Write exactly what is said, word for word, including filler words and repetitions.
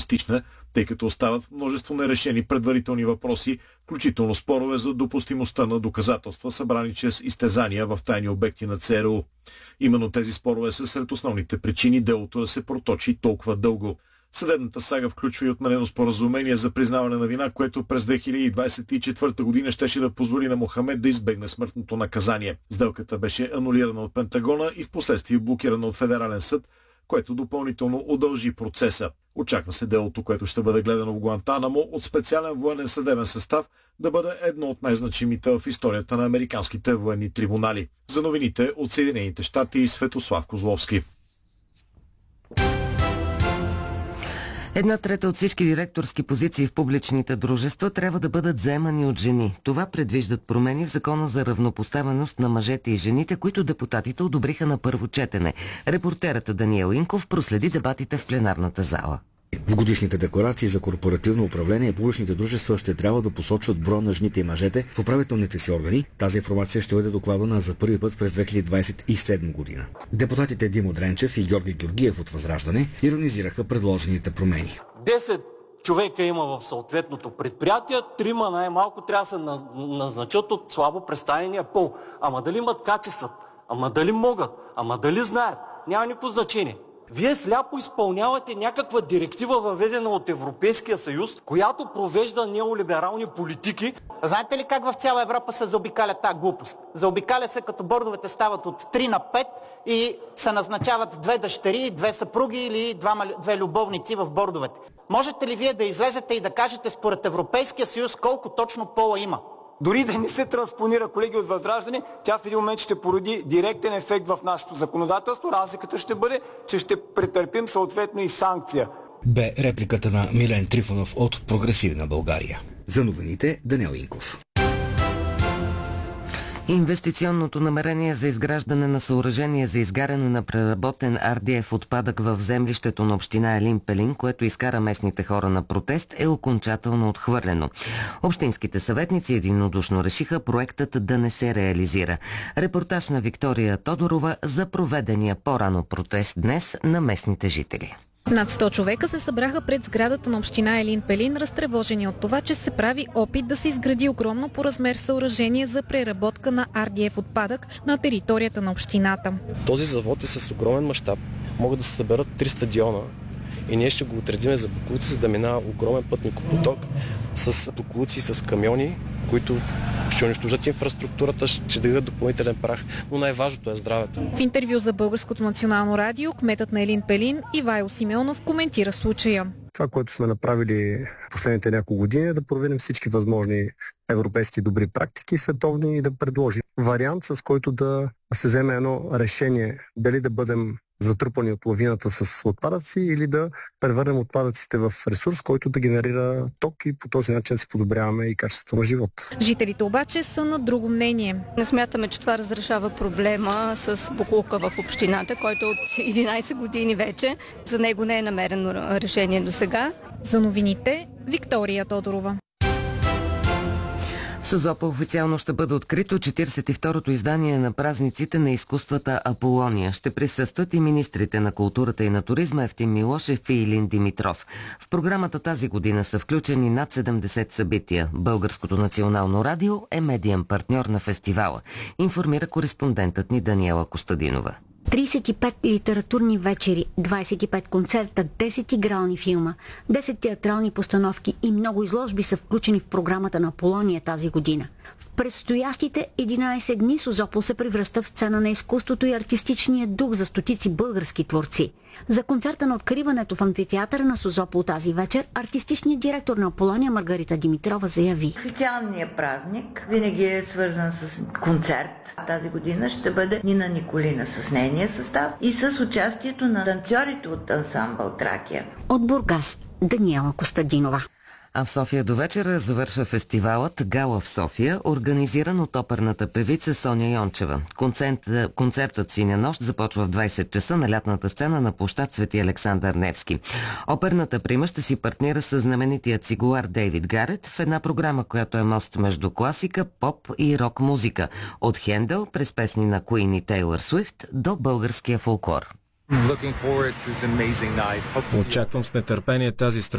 оптимистична, тъй като остават множество нерешени предварителни въпроси, включително спорове за допустимостта на доказателства, събрани чрез изтезания в тайни обекти на ЦРУ. Именно тези спорове са сред основните причини делото да се проточи толкова дълго. Съдебната сага включва и отменено споразумение за признаване на вина, което през две хиляди двадесет и четвърта година щеше да позволи на Мохамед да избегне смъртното наказание. Сделката беше анулирана от Пентагона и впоследствие блокирана от Федерален съд, което допълнително удължи процеса. Очаква се делото, което ще бъде гледано в Гуантанамо от специален военен съдебен състав, да бъде едно от най-значимите в историята на американските военни трибунали. За новините от Съединените щати и Светослав Козловски. Една трета от всички директорски позиции в публичните дружества трябва да бъдат заемани от жени. Това предвиждат промени в Закона за равнопоставеност на мъжете и жените, които депутатите одобриха на първо четене. Репортерът Даниел Инков проследи дебатите в пленарната зала. В годишните декларации за корпоративно управление публичните дружества ще трябва да посочват броя на жените и мъжете в управителните си органи. Тази информация ще бъде докладвана за първи път през две хиляди двадесет и седма година. Депутатите Димо Дренчев и Георги Георгиев от Възраждане иронизираха предложените промени. десет човека има в съответното предприятие, трима най-малко трябва да се назначат от слабо представения пол. Ама дали имат качества? Ама дали могат? Ама дали знаят? Няма никакво значение. Вие сляпо изпълнявате някаква директива, въведена от Европейския съюз, която провежда неолиберални политики. Знаете ли как в цяла Европа се заобикаля тази глупост? Заобикаля се, като бордовете стават от три на пет и се назначават две дъщери, две съпруги или двама, две любовници в бордовете. Можете ли вие да излезете и да кажете според Европейския съюз колко точно пола има? Дори да не се транспонира, колеги от Възраждане, тя в един момент ще породи директен ефект в нашето законодателство. Разликата ще бъде, че ще претърпим съответно и санкция. Бе репликата на Милен Трифонов от Прогресивна България. За новините Даниел Инков. Инвестиционното намерение за изграждане на съоръжение за изгаряне на преработен Ар Ди Еф отпадък в землището на община Елин Пелин, което изкара местните хора на протест, е окончателно отхвърлено. Общинските съветници единодушно решиха проектът да не се реализира. Репортаж на Виктория Тодорова за проведения по-рано протест днес на местните жители. Над сто човека се събраха пред сградата на община Елин Пелин, разтревожени от това, че се прави опит да се изгради огромно по размер съоръжение за преработка на Ар Ди Еф отпадък на територията на общината. Този завод е с огромен мащаб. Могат да се съберат три стадиона и ние ще го отредиме за боклуци, за да минава огромен пътникопоток с боклуци, с камиони, които ще унищожат инфраструктурата, ще дадат допълнителен прах, но най-важното е здравето. В интервю за Българското национално радио, кметът на Елин Пелин Ивайло Симеонов коментира случая. Това, което сме направили последните няколко години, е да проверим всички възможни европейски добри практики, световни, и да предложим вариант, с който да се вземе едно решение, дали да бъдем затрупани от лавината с отпадъци или да превърнем отпадъците в ресурс, който да генерира ток, и по този начин си подобряваме и качеството на живот. Жителите обаче са на друго мнение. Не смятаме, че това разрешава проблема с боклука в общината, който от единадесет години вече. За него не е намерено решение до сега. За новините Виктория Тодорова. В Созопол официално ще бъде открито четиридесет и второто издание на празниците на изкуствата Аполония. Ще присъстват и министрите на културата и на туризма Евтим Милошев и Илин Димитров. В програмата тази година са включени над седемдесет събития. Българското национално радио е медиен партньор на фестивала, информира кореспондентът ни Даниела Костадинова. тридесет и пет литературни вечери, двадесет и пет концерта, десет игрални филма, десет театрални постановки и много изложби са включени в програмата на Аполония тази година. В предстоящите единадесет дни Созопол се превръща в сцена на изкуството и артистичния дух за стотици български творци. За концерта на откриването в амфитеатъра на Созопол тази вечер артистичният директор на Аполония Маргарита Димитрова заяви: официалният празник винаги е свързан с концерт. Тази година ще бъде Нина Николина с нейния състав и с участието на танцорите от ансамбъл Тракия. От Бургас Даниела Костадинова. А в София до вечера завършва фестивалът Гала в София, организиран от оперната певица Соня Йончева. Концерт, концертът Синя нощ започва в двадесет часа на лятната сцена на площад Свети Александър Невски. Оперната прима ще си партнира с знаменитият цигулар Дейвид Гарет в една програма, която е мост между класика, поп и рок музика. От Хендел през песни на Куин и Тейлър Суифт до българския фолклор. Очаквам с нетърпение тази